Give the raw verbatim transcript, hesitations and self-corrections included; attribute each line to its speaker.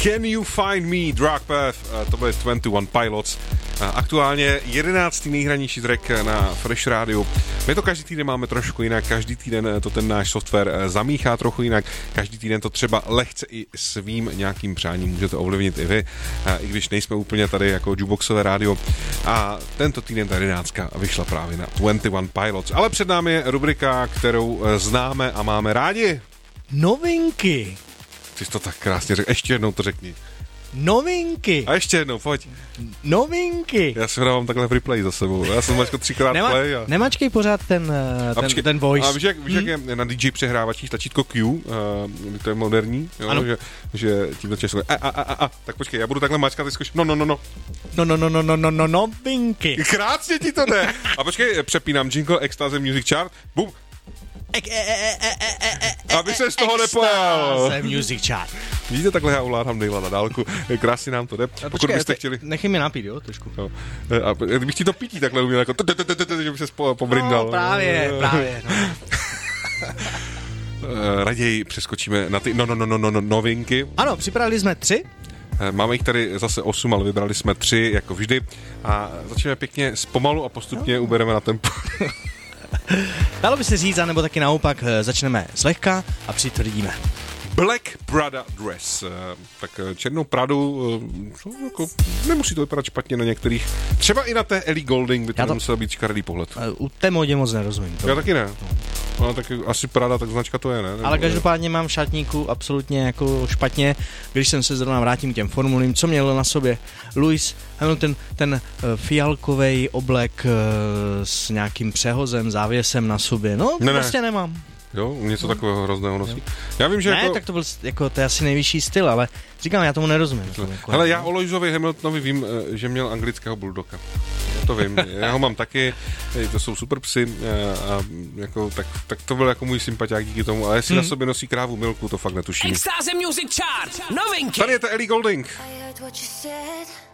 Speaker 1: Can You Find Me, Drug Path, to bude dvacet jedna Pilots. Aktuálně jedenáctý nejhranější track na Fresh Radio. My to každý týden máme trošku jinak, každý týden to ten náš software zamíchá trochu jinak, každý týden to třeba lehce i svým nějakým přáním můžete ovlivnit i vy, i když nejsme úplně tady jako jukeboxové rádio. A tento týden ta jedenáctka vyšla právě na dvacet jedna Pilots. Ale před námi je rubrika, kterou známe a máme rádi.
Speaker 2: Novinky.
Speaker 1: Ty jsi to tak krásně řekl. Ještě jednou to řekni.
Speaker 2: Novinky.
Speaker 1: A ještě jednou, pojď.
Speaker 2: Novinky.
Speaker 1: Já si hrávám takhle v replay za sebou. Já jsem mačko třikrát
Speaker 2: Nema,
Speaker 1: play. A...
Speaker 2: Nemačkej pořád ten, ten, počkej, ten voice.
Speaker 1: A víš, jak, víš, hmm? jak je na D J přehrávačích tlačítko Q, uh, to je moderní, jo, že, že tím to těžko. A, a, a, a, tak počkej, já budu takhle mačkat, ty zkuš. No, no, no, no.
Speaker 2: No, no, no, no, no, no, no, novinky.
Speaker 1: Krásně ti to jde. A počkej, přepínám jingle Ecstasy Music Chart. Bum. Aby se z toho nepojal.
Speaker 2: Music Chart.
Speaker 1: Vidíte, takhle já ovládám Dejla na dálku. Krásně nám to jde. Pokud byste chtěli...
Speaker 2: Nechej mi napít, jo, trošku.
Speaker 1: No. A kdybych ti to pití takhle uměl, jako že by se pobrindal.
Speaker 2: No, právě, právě.
Speaker 1: Raději přeskočíme na ty no, no, no, no, no, novinky.
Speaker 2: Ano, připravili jsme tři.
Speaker 1: Máme jich tady zase osm, ale vybrali jsme tři, jako vždy. A začneme pěkně zpomalu a postupně no. ubereme na tempo.
Speaker 2: Dalo by se říct, anebo taky naopak, začneme zlehka a přitvrdíme.
Speaker 1: Black Prada Dress. Tak černou Pradu, jako, nemusí to vypadat špatně na některých. Třeba i na té Ellie Goulding by to, to nemusel být škaredý pohled.
Speaker 2: U té modě moc nerozumím. To.
Speaker 1: Já taky ne. No, tak asi Prada, tak značka to je, ne? Nebo
Speaker 2: ale každopádně mám v šatníku absolutně jako špatně, když jsem se zrovna vrátím k těm formulím, co měl na sobě Lewis Hamilton, ten fialkovej oblek s nějakým přehozem, závěsem na sobě. No, ne, prostě ne. nemám.
Speaker 1: Jo, něco takového hrozného nosí. Já vím, že
Speaker 2: ne,
Speaker 1: jako...
Speaker 2: tak to byl jako, to je asi nejvyšší styl, ale říkám, já tomu nerozumím.
Speaker 1: Jako, hele, já o Lewisovi Hamiltonovi vím, že měl anglického bulldoga. Já to vím, já ho mám taky, to jsou super psy a jako, tak, tak to byl jako můj sympatiák díky tomu, ale jestli hmm. na sobě nosí krávu Milku, to fakt netuším.
Speaker 3: Ecstasy Music Chart, novinky.
Speaker 1: Tady je ta Ellie Goulding.
Speaker 4: I heard what you said.